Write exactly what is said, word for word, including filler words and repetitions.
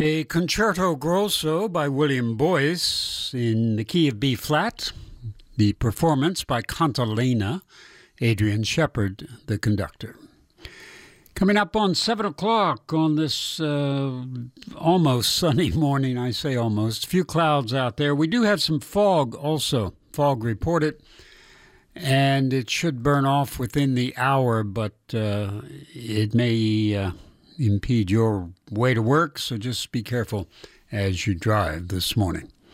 A concerto grosso by William Boyce in the key of B flat. The performance by Cantalena, Adrian Shepard, the conductor. Coming up on seven o'clock on this uh, almost sunny morning, I say almost, a few clouds out there. We do have some fog also, fog reported, and it should burn off within the hour, but uh, it may uh, impede your way to work, so just be careful as you drive this morning.